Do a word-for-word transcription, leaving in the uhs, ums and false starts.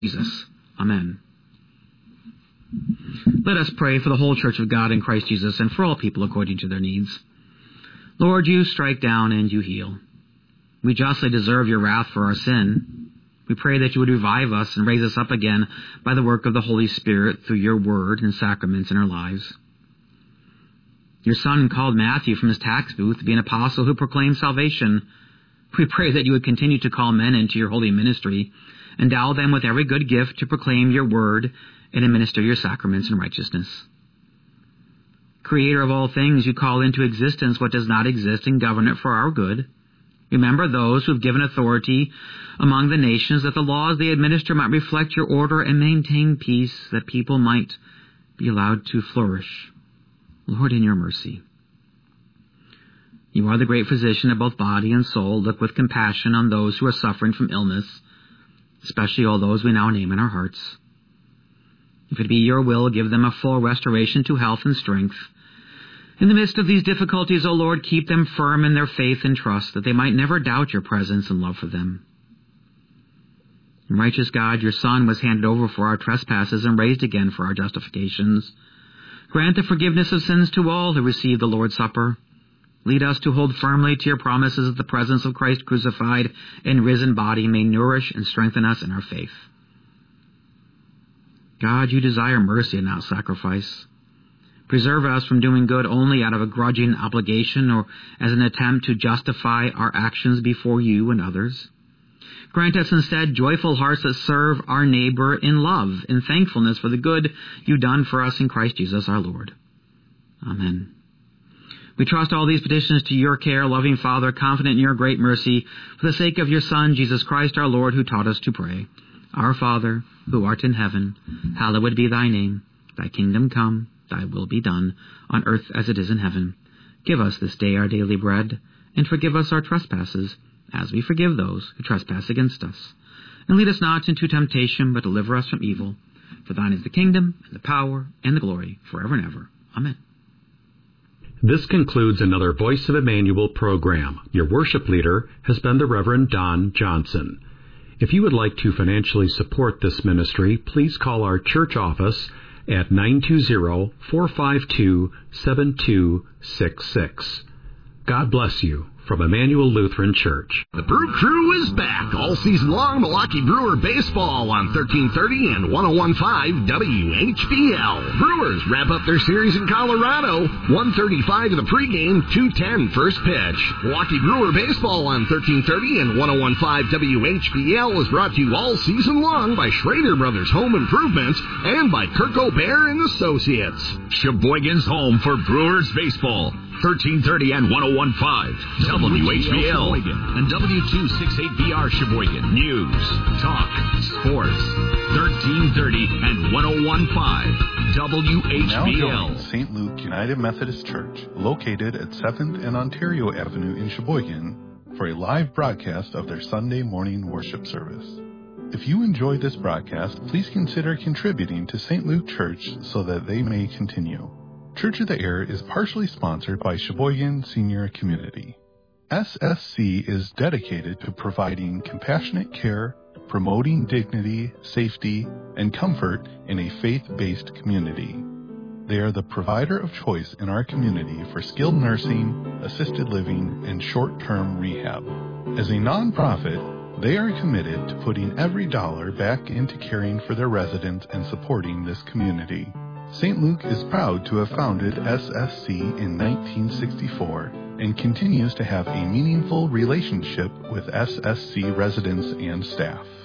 Jesus. Amen. Let us pray for the whole Church of God in Christ Jesus and for all people according to their needs. Lord, you strike down and you heal. We justly deserve your wrath for our sin. We pray that you would revive us and raise us up again by the work of the Holy Spirit through your word and sacraments in our lives. Your Son called Matthew from his tax booth to be an apostle who proclaimed salvation. We pray that you would continue to call men into your holy ministry, endow them with every good gift to proclaim your word and administer your sacraments in righteousness. Creator of all things, you call into existence what does not exist and govern it for our good. Remember those who have given authority among the nations, that the laws they administer might reflect your order and maintain peace, that people might be allowed to flourish. Lord, in your mercy. You are the great physician of both body and soul. Look with compassion on those who are suffering from illness, especially all those we now name in our hearts. If it be your will, give them a full restoration to health and strength. In the midst of these difficulties, O Lord, keep them firm in their faith and trust, that they might never doubt your presence and love for them. And righteous God, your Son was handed over for our trespasses and raised again for our justifications. Grant the forgiveness of sins to all who receive the Lord's Supper. Lead us to hold firmly to your promises that the presence of Christ crucified and risen body may nourish and strengthen us in our faith. God, you desire mercy and not sacrifice. Preserve us from doing good only out of a grudging obligation or as an attempt to justify our actions before you and others. Grant us instead joyful hearts that serve our neighbor in love and thankfulness for the good you've done for us in Christ Jesus our Lord. Amen. We trust all these petitions to your care, loving Father, confident in your great mercy, for the sake of your Son, Jesus Christ our Lord, who taught us to pray. Our Father, who art in heaven, hallowed be thy name. Thy kingdom come, thy will be done, on earth as it is in heaven. Give us this day our daily bread, and forgive us our trespasses, as we forgive those who trespass against us. And lead us not into temptation, but deliver us from evil. For thine is the kingdom, and the power, and the glory, forever and ever. Amen. This concludes another Voice of Emmanuel program. Your worship leader has been the Reverend Don Johnson. If you would like to financially support this ministry, please call our church office at nine two zero, four five two, seven two six six. God bless you from Emmanuel Lutheran Church. The Brew Crew is back all season long. Milwaukee Brewer baseball on thirteen thirty and one oh one point five W H B L. Brewers wrap up their series in Colorado. one thirty-five in the pregame, two ten first pitch. Milwaukee Brewer baseball on thirteen thirty and one oh one point five W H B L is brought to you all season long by Schrader Brothers Home Improvements and by Kirk O'Bear and Associates. Sheboygan's home for Brewers baseball. thirteen thirty and one oh one point five W H B L and W two sixty-eight B R Sheboygan. News, talk, sports. thirteen thirty and one oh one point five W H B L. Now Saint Luke United Methodist Church, located at seventh and Ontario Avenue in Sheboygan, for a live broadcast of their Sunday morning worship service. If you enjoy this broadcast, please consider contributing to Saint Luke Church so that they may continue. Church of the Air is partially sponsored by Sheboygan Senior Community. S S C is dedicated to providing compassionate care, promoting dignity, safety, and comfort in a faith-based community. They are the provider of choice in our community for skilled nursing, assisted living, and short-term rehab. As a nonprofit, they are committed to putting every dollar back into caring for their residents and supporting this community. Saint Luke is proud to have founded S S C in nineteen sixty-four and continues to have a meaningful relationship with S S C residents and staff.